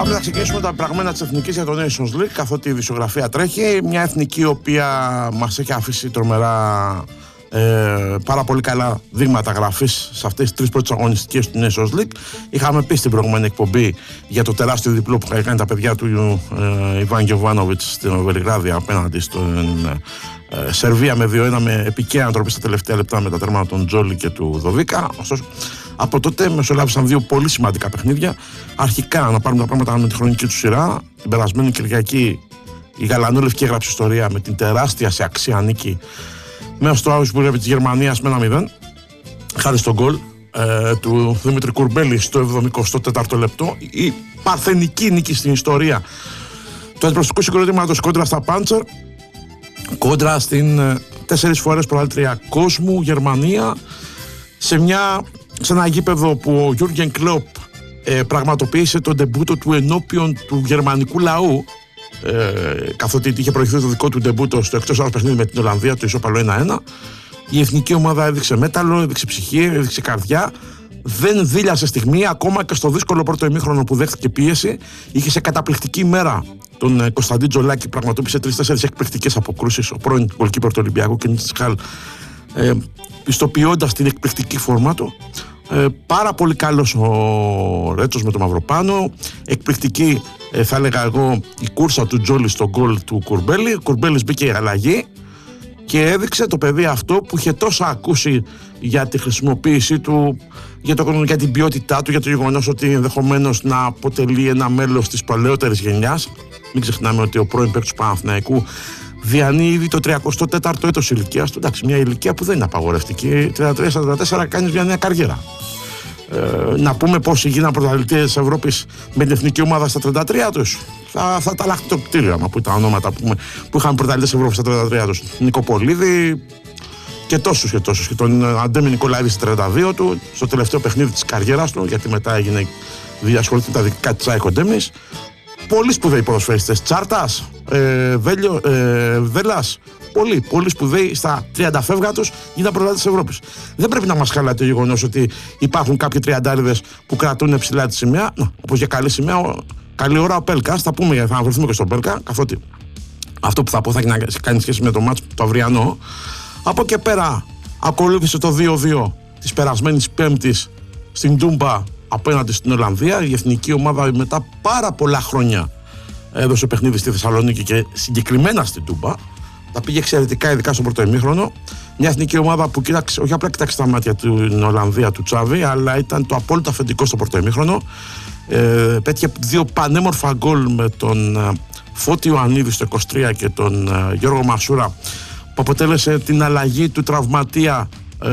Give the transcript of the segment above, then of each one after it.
Πάμε να ξεκινήσουμε τα πραγμένα της εθνικής για το Nations League, καθότι η δισογραφία τρέχει. Μια εθνική η οποία μας έχει αφήσει τρομερά πάρα πολύ καλά δείγματα γραφής σε αυτές τις τρεις πρώτες αγωνιστικές του Nations League. Είχαμε πει στην προηγούμενη εκπομπή για το τεράστιο διπλό που είχαν κάνει τα παιδιά του Ιβάν Γιοβάνοβιτς στην Βελιγράδη απέναντι στην Σερβία με 2-1 με επική ανατροπή στα τελευταία λεπτά με τα τέρματα των Τζόλι και του Δοβίκα. Ωστόσο, από τότε μεσολάβησαν δύο πολύ σημαντικά παιχνίδια. Αρχικά, να πάρουμε τα πράγματα με τη χρονική του σειρά. Την περασμένη Κυριακή η γαλανόλευκη έγραψε ιστορία με την τεράστια σε αξία νίκη μέσα στο Augsburg επί της Γερμανίας με 1-0. Χάρη στον γκολ του Δημήτρη Κουρμπέλη στο 74ο λεπτό. Η παρθενική νίκη στην ιστορία του αντιπροσωπικού συγκροτήματος κόντρα στα Πάντσερ, κόντρα στην 4 φορές προαλήτρια κόσμου Γερμανία, σε ένα γήπεδο που ο Γιούργεν Κλόπ πραγματοποίησε τον ντεμπούτο του ενώπιον του γερμανικού λαού, καθότι είχε προηγηθεί το δικό του ντεμπούτο στο εκτός άλλος παιχνίδι με την Ολλανδία, το ισόπαλο 1-1. Η εθνική ομάδα έδειξε μέταλλο, έδειξε ψυχή, έδειξε καρδιά. Δεν δίλιασε στιγμή, ακόμα και στο δύσκολο πρώτο ημίχρονο που δέχτηκε πίεση. Είχε σε καταπληκτική μέρα τον Κωνσταντίν Τζολάκη, πραγματοποίησε 3-4 εκπληκτικές αποκρούσεις. Ο πρώην γκολκίπερ του Ολυμπιακού και της Χαλ, πιστοποιώντας την εκπληκτική φόρμα του. Πάρα πολύ καλός ο Ρέτσος με το Μαυροπάνο. Εκπληκτική, θα έλεγα εγώ, η κούρσα του Τζόλι στο γκολ του Κουρμπέλη. Ο Κουρμπέλης μπήκε η αλλαγή και έδειξε το παιδί αυτό που είχε τόσα ακούσει για τη χρησιμοποίησή του, για την ποιότητά του, για το γεγονός ότι ενδεχομένως να αποτελεί ένα μέλος της παλαιότερης γενιάς. Μην ξεχνάμε ότι ο πρώην παίκτης του Παναθηναϊκού διανύει ήδη το 34ο έτος ηλικίας του. Εντάξει, μια ηλικία που δεν είναι απαγορευτική. 33-44 κάνεις μια νέα καριέρα. Να πούμε πόσοι γίναν πρωταθλητές της Ευρώπης με την εθνική ομάδα στα 33 τους. Θα τα αλλάχτει το κτίριο, άμα που ήταν ονόματα που είχαν πρωταθλητές της Ευρώπης στα 33 τους. Νικοπολίδη και τόσους. Και τον Αντέμι Νικολαίδη στα 32 του, στο τελευταίο παιχνίδι της καριέρας του, γιατί μετά έγινε διασχοληθεί τα δικά της Άικο Ντέμις. Πολύ σπουδαίοι ποδοσφαιριστές. Τσάρτας, Βέλλας, πολύ σπουδαίοι στα 30 φεύγα τους γίναν πρωταθλητές της Ευρώπης. Δεν πρέπει να μας χαλάει το γεγονός ότι υπάρχουν κάποιοι τριαντάριδες που κρατούν ψηλά τη σημαία. Όπως για καλή σημαία, καλή ώρα ο Πέλκας. Θα αναφερθούμε και στον Πέλκα, καθότι αυτό που θα πω θα κάνει σχέση με το μάτς το αυριανό. Από εκεί πέρα ακολούθησε το 2-2 της περασμένης Πέμπτης στην Τούμπα απέναντι στην Ολλανδία. Η εθνική ομάδα μετά πάρα πολλά χρόνια έδωσε παιχνίδι στη Θεσσαλονίκη και συγκεκριμένα στην Τούμπα. Τα πήγε εξαιρετικά, ειδικά στο πρώτο ημίχρονο. Μια εθνική ομάδα που κοίταξε, όχι απλά κοίταξε τα μάτια του Ολλανδία του Τσάβη, αλλά ήταν το απόλυτο αφεντικό στο πρώτο ημίχρονο. Πέτυχε δύο πανέμορφα γκολ με τον Φώτη Ιωαννίδη στο 23 και τον Γιώργο Μασούρα, που αποτέλεσε την αλλαγή του τραυματία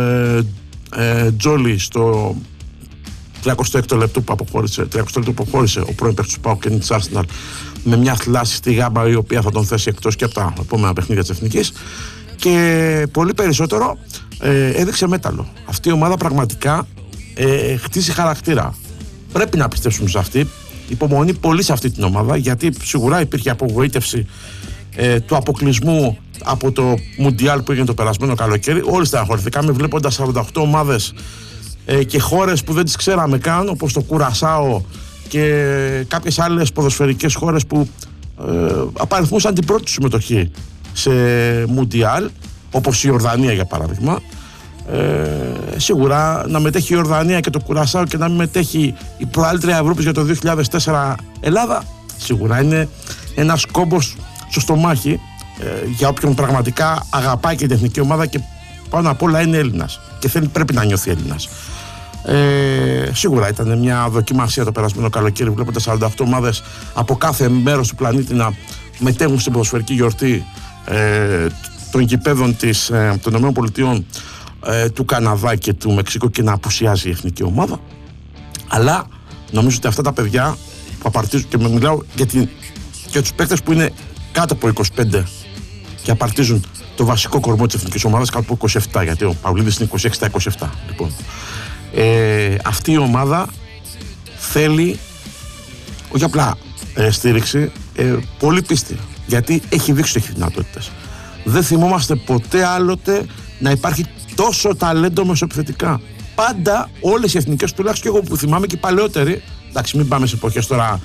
Τζόλι στο 36ο λεπτό που αποχώρησε ο πρώην παίκτης του ΠΑΟΚ και της Arsenal με μια θλάση στη γάμπα, η οποία θα τον θέσει εκτός και από τα επόμενα παιχνίδια της εθνικής. Και πολύ περισσότερο έδειξε μέταλλο. Αυτή η ομάδα πραγματικά χτίζει χαρακτήρα. Πρέπει να πιστέψουμε σε αυτή. Υπομονή πολύ σε αυτή την ομάδα, γιατί σίγουρα υπήρχε απογοήτευση του αποκλεισμού από το Μουντιάλ που έγινε το περασμένο καλοκαίρι. Όλοι στεναχωρηθήκαμε βλέποντας 48 ομάδες και χώρες που δεν τις ξέραμε καν, όπως το Κουρασάο και κάποιες άλλες ποδοσφαιρικές χώρες που απαριθμούσαν την πρώτη συμμετοχή σε Μουντιάλ, όπως η Ιορδανία για παράδειγμα. Σίγουρα να μετέχει η Ιορδανία και το Κουρασάο και να μην μετέχει η προαλήτρια Ευρώπης για το 2004 Ελλάδα, σίγουρα είναι ένας κόμπος στο στομάχι για όποιον πραγματικά αγαπάει και την εθνική ομάδα και πάνω απ' όλα είναι Έλληνας και πρέπει να νιώθει Έλληνας. Σίγουρα ήταν μια δοκιμασία το περασμένο καλοκαίρι, βλέποντας 48 ομάδες από κάθε μέρος του πλανήτη να μετέχουν στην ποδοσφαιρική γιορτή των γηπέδων των ΗΠΑ, του Καναδά και του Μεξικού και να απουσιάζει η εθνική ομάδα. Αλλά νομίζω ότι αυτά τα παιδιά που απαρτίζουν, και μιλάω για τους παίκτες που είναι κάτω από 25 και απαρτίζουν το βασικό κορμό της εθνικής ομάδας κάτω από 27, γιατί ο Παυλίδης είναι 26-27. Λοιπόν, αυτή η ομάδα θέλει όχι απλά στήριξη, πολύ πίστη, γιατί έχει δείξει ότι έχει δυνατότητες. Δεν θυμόμαστε ποτέ άλλοτε να υπάρχει τόσο ταλέντο μεσοεπιθετικά. Πάντα όλες οι εθνικές, τουλάχιστον και εγώ που θυμάμαι και οι παλαιότεροι, εντάξει, μην πάμε σε εποχές τώρα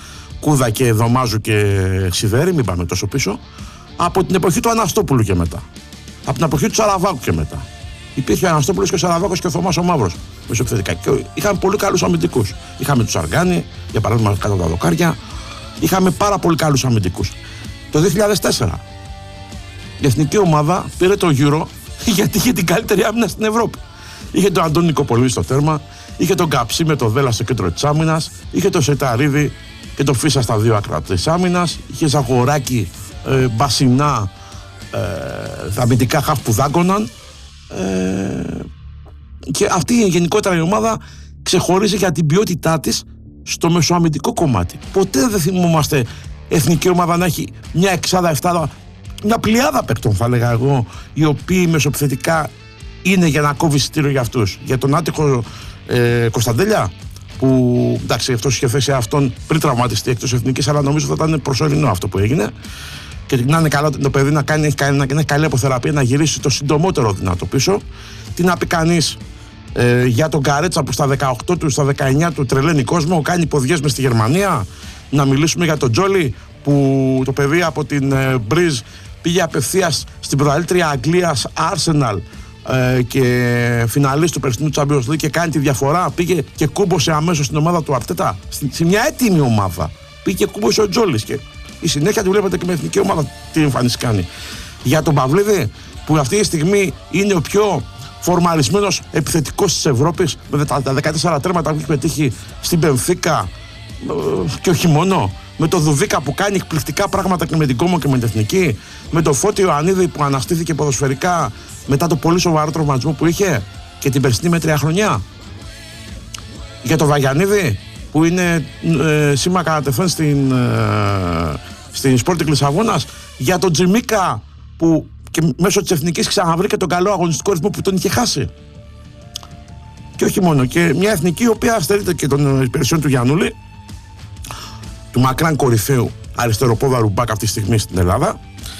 Κούδα και Δωμάζου και Σιδέρη, μην πάμε τόσο πίσω. Από την εποχή του Αναστόπουλου και μετά. Από την εποχή του Σαραβάκου και μετά. Υπήρχε ο Αναστόπουλος και ο Σαραβάκος και ο Θωμάς ο Μαύρος μεσοεπιθετικά. Και είχαμε πολύ καλούς αμυντικούς. Είχαμε τους Αργάνη, για παράδειγμα, κάτω από τα δοκάρια. Είχαμε πάρα πολύ καλούς αμυντικούς. Το 2004 η εθνική ομάδα πήρε το Euro γιατί είχε την καλύτερη άμυνα στην Ευρώπη. Είχε τον Αντώνη Νικοπολίδη στο τέρμα, είχε τον Καψί με το Βέλα στο κέντρο της άμυνας, είχε τον Σεταρίδη και τον Φίσα στα δύο άκρα της άμυνας, είχε Ζαγοράκη, Μπασινά, τα αμυντικά χαφ που δάγκωναν. Και αυτή γενικότερα η ομάδα ξεχωρίζει για την ποιότητά της στο μεσοαμυντικό κομμάτι. Ποτέ δεν θυμόμαστε εθνική ομάδα να έχει μια εξάδα, εφτάδα, μια πλειάδα παίκτων, θα έλεγα εγώ, οι οποίοι μεσοεπιθετικά είναι για να κόβει εισιτήριο για αυτούς. Για τον άτυχο Κωνσταντέλια, που εντάξει, αυτός είχε θέσει αυτόν πριν τραυματιστεί εκτός εθνικής, αλλά νομίζω θα ήταν προσωρινό αυτό που έγινε. Και να είναι καλό το παιδί να έχει καλή αποθεραπεία, να γυρίσει το συντομότερο δυνατό πίσω. Τι να πει κανείς για τον Καρέτσα που στα 18 του, στα 19 του τρελαίνει κόσμο, κάνει ποδιές μες στη Γερμανία. Να μιλήσουμε για τον Τζόλι που το παιδί από την Μπριζ πήγε απευθείας στην πρωταθλήτρια Αγγλίας Arsenal και φιναλίστ του περσινού Champions League και κάνει τη διαφορά. Πήγε και κούμπωσε αμέσως στην ομάδα του Αρτέτα, σε μια έτοιμη ομάδα. Πήγε και κούμπωσε ο Τζόλις και η συνέχεια τη βλέπετε και με εθνική ομάδα τι εμφάνιση κάνει. Για τον Παυλίδη που αυτή τη στιγμή είναι ο πιο φορμαρισμένος επιθετικός της Ευρώπης με τα 14 τέρματα που έχει πετύχει στην Μπενφίκα και όχι μόνο, με τον Δουβίκα που κάνει εκπληκτικά πράγματα και με την Κόμο και με την Εθνική, με τον Φώτη Ιωαννίδη που αναστήθηκε ποδοσφαιρικά μετά το πολύ σοβαρό τραυματισμό που είχε και την περσινή μέτρια χρονιά. Για τον Βαγιαννίδη που είναι σήμα κατατεθέν στην Sporting Λισαβόνας, για τον Τζιμίκα που και μέσω της Εθνικής ξαναβρήκε τον καλό αγωνιστικό ρυθμό που τον είχε χάσει. Και όχι μόνο, και μια Εθνική η οποία στερείται και των υπηρεσιών του Γιαννούλη, του μακράν κορυφαίου αριστεροπόδαρου μπακ αυτή τη στιγμή στην Ελλάδα,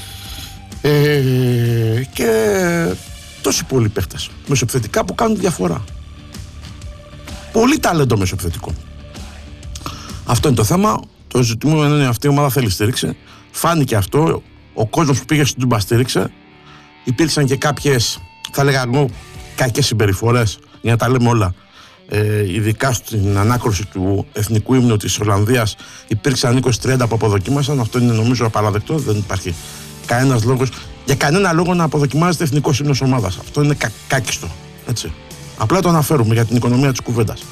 και τόσοι πολλοί παίχτες μεσοεπιθετικά που κάνουν διαφορά. Πολύ ταλέντο μεσοεπιθετικό. Αυτό είναι το θέμα. Το ζητούμενο είναι αυτή η ομάδα θέλει στήριξη. Φάνηκε αυτό. Ο κόσμος που πήγε στην Τούμπα στήριξε. Υπήρξαν και κάποιες, θα έλεγα εγώ, κακές συμπεριφορές, για να τα λέμε όλα. Ειδικά στην ανάκρουση του εθνικού ύμνου της Ολλανδίας υπήρξαν 20-30 που αποδοκίμασαν. Αυτό είναι νομίζω απαραδεκτό. Δεν υπάρχει κανένας λόγος, για κανένα λόγο να αποδοκιμάζεται εθνικός ύμνος ομάδας. Αυτό είναι κάκιστο. Έτσι. Απλά το αναφέρουμε για την οικονομία της κουβέντας.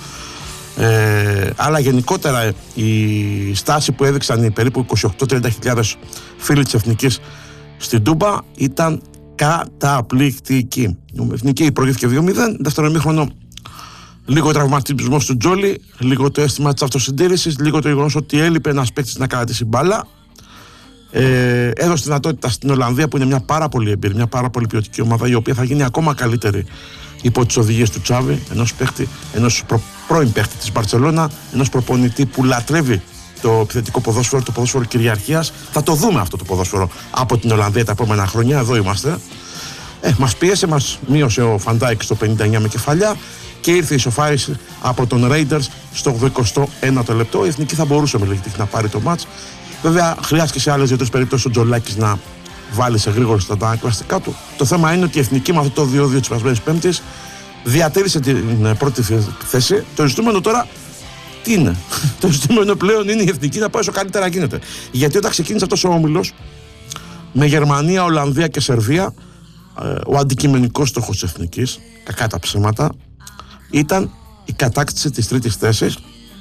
Αλλά γενικότερα η στάση που έδειξαν οι περίπου 28-30 φίλοι της Εθνικής στην Τούμπα ήταν καταπληκτική. Η Εθνική προηγήθηκε 2-0, δεύτερο ημίχρονο λίγο τραυματισμό του Τζόλι, λίγο το αίσθημα της αυτοσυντήρησης, λίγο το γεγονός ότι έλειπε ένας παίκτης να κρατήσει μπάλα. Έδωσε δυνατότητα στην Ολλανδία που είναι μια πάρα πολύ εμπειρή, μια πάρα πολύ ποιοτική ομάδα, η οποία θα γίνει ακόμα καλύτερη υπό τις οδηγίες του Τσάβη, ενός πρώην παίκτη της Μπαρτσελώνα, ενός προπονητή που λατρεύει το επιθετικό ποδόσφαιρο, το ποδόσφαιρο κυριαρχίας. Θα το δούμε αυτό το ποδόσφαιρο από την Ολλανδία τα επόμενα χρόνια. Εδώ είμαστε. Μας πίεσε, μας μείωσε ο Φαντάικ στο 59 με κεφαλιά και ήρθε η ισοφάριση από τον Rangers στο 21ο λεπτό. Η Εθνική θα μπορούσε με λίγη τύχη να πάρει το μάτς. Βέβαια, χρειάστηκε σε άλλες 2-3 περιπτώσεις ο Τζολάκης να βάλει σε γρήγορο στα ανακλαστικά του. Το θέμα είναι ότι η Εθνική με αυτό το 2-2 της περασμένης Πέμπτης διατήρησε την πρώτη θέση. Το ζητούμενο τώρα τι είναι? Το ζητούμενο πλέον είναι η Εθνική να πάει όσο καλύτερα γίνεται. Γιατί όταν ξεκίνησε αυτός ο όμιλος με Γερμανία, Ολλανδία και Σερβία, ο αντικειμενικός στόχος της Εθνικής, κακά τα ψέματα, ήταν η κατάκτηση της τρίτης θέσης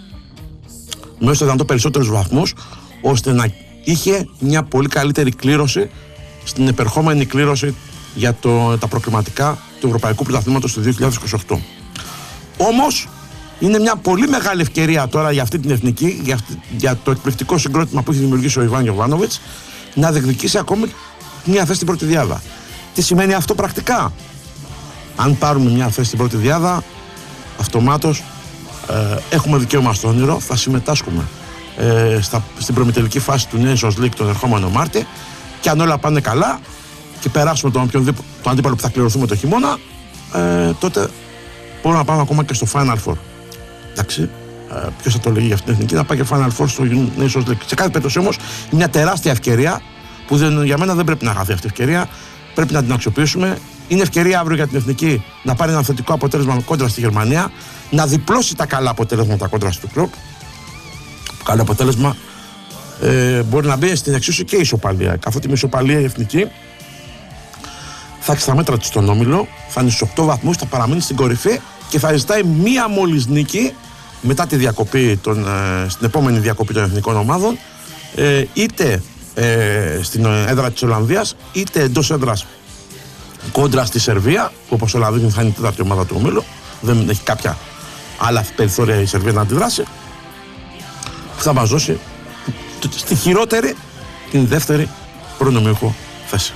με όσο δυνατόν περισσότερους βαθμούς, ώστε να είχε μια πολύ καλύτερη κλήρωση στην επερχόμενη κλήρωση για τα προκριματικά του Ευρωπαϊκού Πρωταθλήματος του 2028. Όμως είναι μια πολύ μεγάλη ευκαιρία τώρα για αυτή την Εθνική, για το εκπληκτικό συγκρότημα που έχει δημιουργήσει ο Ιβάν Γιοβάνοβιτς, να διεκδικήσει ακόμη μια θέση στην πρώτη διάδα. Τι σημαίνει αυτό πρακτικά? Αν πάρουμε μια θέση στην πρώτη διάδα, αυτομάτως έχουμε δικαίωμα στο όνειρο, θα συμμετάσχουμε στην προμετελική φάση του Nations League τον ερχόμενο Μάρτιο, και αν όλα πάνε καλά και περάσουμε τον αντίπαλο που θα κληρωθούμε το χειμώνα, τότε μπορούμε να πάμε ακόμα και στο Final Four. Εντάξει, ποιος θα το λέγει για αυτήν την εθνική, να πάει και Final Four στο Nations League. Σε κάθε περίπτωση όμως, μια τεράστια ευκαιρία που για μένα δεν πρέπει να χαθεί αυτή η ευκαιρία. Πρέπει να την αξιοποιήσουμε. Είναι ευκαιρία αύριο για την εθνική να πάρει ένα θετικό αποτέλεσμα κόντρα στη Γερμανία, να διπλώσει τα καλά αποτέλεσματα κόντρα στο κλοπ. Καλό αποτέλεσμα μπορεί να μπει στην εξίσου και η ισοπαλία. Καθότι με ισοπαλία η εθνική θα έχει στα μέτρα της στον όμιλο, θα είναι στους 8 βαθμούς, θα παραμείνει στην κορυφή και θα ζητάει μία μόλις νίκη μετά τη διακοπή στην επόμενη διακοπή των εθνικών ομάδων, είτε στην έδρα της Ολλανδίας, είτε εντός έδρας κόντρα στη Σερβία, που όπως όλα δείχνουν θα είναι η τέταρτη ομάδα του ομίλου, δεν έχει κάποια άλλα περιθώρια η Σερβία να αντιδράσει, που θα μας δώσει στη χειρότερη την δεύτερη προνομιούχο θέση.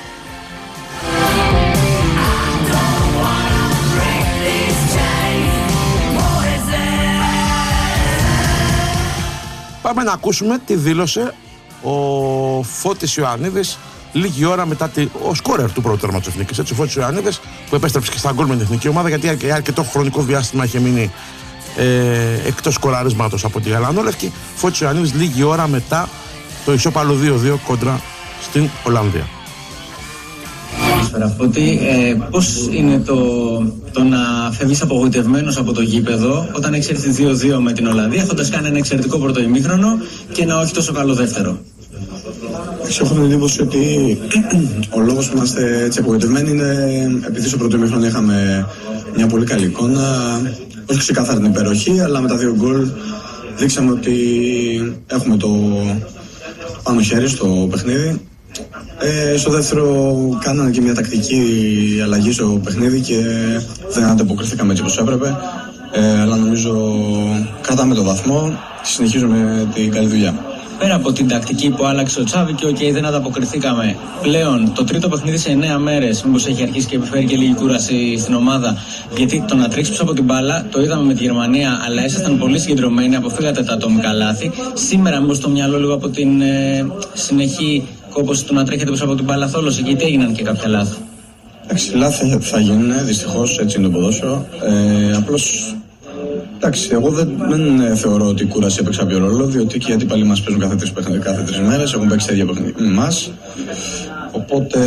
Πάμε να ακούσουμε τι δήλωσε ο Φώτης Ιωαννίδης λίγη ώρα μετά ο σκόρερ του πρώτου τέρμα της εθνικής. Έτσι, ο Φώτης Ιωαννίδης που επέστρεψε και στα γκολ με την εθνική ομάδα, γιατί για αρκετό χρονικό διάστημα είχε μείνει εκτός σκοραρίσματος από τη Γαλανόλευκη. Φώτης Ιωαννίδης λίγη ώρα μετά το ισόπαλο 2-2 κόντρα στην Ολλανδία. Καλησπέρα Φώτη. Πώς είναι το να φεύγεις απογοητευμένος από το γήπεδο όταν έχεις έρθει 2-2 με την Ολλανδία, έχοντας κάνει ένα εξαιρετικό πρώτο ημίχρονο και ένα όχι τόσο καλό δεύτερο? Έχω την εντύπωση ότι ο λόγος που είμαστε έτσι απογοητευμένοι είναι επειδή στο πρώτο ημίχρονο είχαμε μια πολύ καλή εικόνα, όχι ξεκάθαρα την υπεροχή, αλλά με τα 2 γκολ δείξαμε ότι έχουμε το πάνω χέρι στο παιχνίδι. Στο δεύτερο κάνανε και μια τακτική αλλαγή στο παιχνίδι και δεν ανταποκριθήκαμε έτσι όπως έπρεπε, αλλά νομίζω κρατάμε το βαθμό και συνεχίζουμε την καλή δουλειά. Πέρα από την τακτική που άλλαξε ο Τσάβη και δεν ανταποκριθήκαμε, πλέον το τρίτο παιχνίδι σε 9 μέρες, μήπως έχει αρχίσει και επιφέρει και λίγη κούραση στην ομάδα? Γιατί το να τρέξει πίσω από την μπάλα το είδαμε με τη Γερμανία, αλλά ήσασταν πολύ συγκεντρωμένοι, αποφύγατε τα ατομικά λάθη. Σήμερα, μήπως το μυαλό λίγο από την συνεχή κόπωση του να τρέχετε πίσω από την μπάλα θόλωσε, γιατί έγιναν και κάποια λάθη? Εντάξει, λάθη θα γίνουν, δυστυχώς, έτσι είναι το ποδόσφαιρο. Απλώς. Εντάξει, εγώ δεν θεωρώ ότι η κούραση έπαιξε κάποιο ρόλο, διότι και οι αντίπαλοι μας παίζουν κάθε 3 μέρες, έχουν παίξει τα ίδια παιχνίδια με εμάς. Οπότε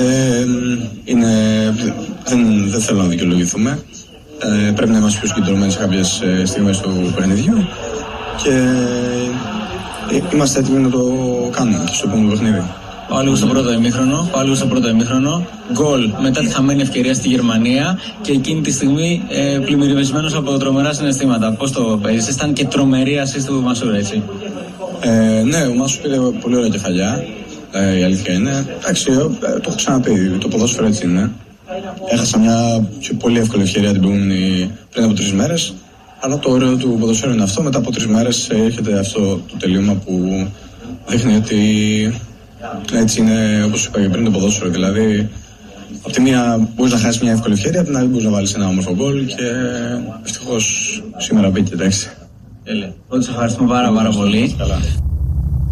δεν θέλω να δικαιολογηθούμε. Πρέπει να είμαστε πιο συγκεντρωμένοι σε κάποιες στιγμές του παιχνιδιού και είμαστε έτοιμοι να το κάνουμε και στο επόμενο παιχνίδι. Πάω λίγο στο πρώτο ημίχρονο. Γκολ μετά τη χαμένη ευκαιρία στη Γερμανία και εκείνη τη στιγμή πλημμυρισμένος από τρομερά συναισθήματα. Πώς το παίζεις? Ήταν και τρομερή ασίστ του Μασούρα, έτσι? Ναι, ο Μάσου πήρε πολύ ωραία κεφαλιά. Η αλήθεια είναι. Εντάξει, το έχω ξαναπεί. Το ποδόσφαιρο έτσι είναι. Έχασα μια πολύ εύκολη ευκαιρία πριν από 3 μέρες. Αλλά το ωραίο του ποδοσφαίρου είναι αυτό. Μετά από 3 μέρες έρχεται αυτό το τελείωμα που δείχνει ότι έτσι είναι, όπως είπα και πριν, το ποδόσφαιρο. Δηλαδή, από τη μία μπορείς να χάσεις μια εύκολη ευκαιρία, από την άλλη μπορείς να βάλεις ένα όμορφο γκολ και ευτυχώς σήμερα μπήκε, εντάξει. Τέλεια. Πρώτα, σε ευχαριστούμε πάρα πολύ. Καλά.